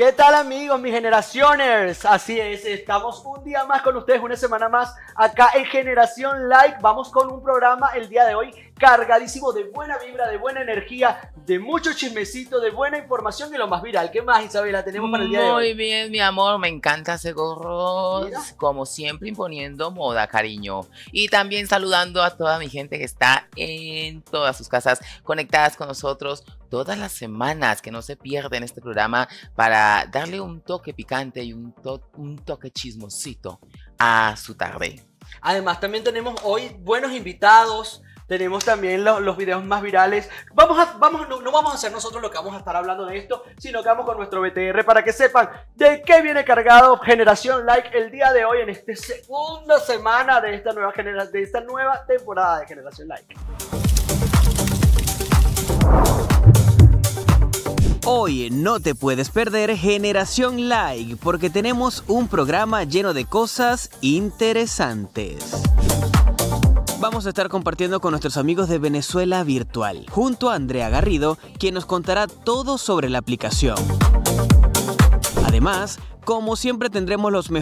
¿Qué tal amigos, mis generacioners? Así es, estamos un día más con ustedes, una semana más acá en Generación Like. Vamos con un programa el día de hoy cargadísimo de buena vibra, de buena energía, de mucho chismecito, de buena información y lo más viral. ¿Qué más, Isabela, tenemos para el día de hoy? Muy bien, mi amor, me encanta ese gorro, Mira. como siempre imponiendo moda, cariño. Y también saludando a toda mi gente que está en todas sus casas conectadas con nosotros todas las semanas, que no se pierden este programa para darle un toque picante y un toque chismosito a su tarde. Además, también tenemos hoy buenos invitados. Tenemos también los videos más virales. No vamos a hacer nosotros lo que vamos a estar hablando de esto, sino que vamos con nuestro BTR para que sepan de qué viene cargado Generación Like el día de hoy en esta segunda semana de esta nueva temporada de Generación Like. Hoy no te puedes perder Generación Like porque tenemos un programa lleno de cosas interesantes. Vamos a estar compartiendo con nuestros amigos de Venezuela Virtual, junto a Andrea Garrido, quien nos contará todo sobre la aplicación. Además, como siempre tendremos los mejores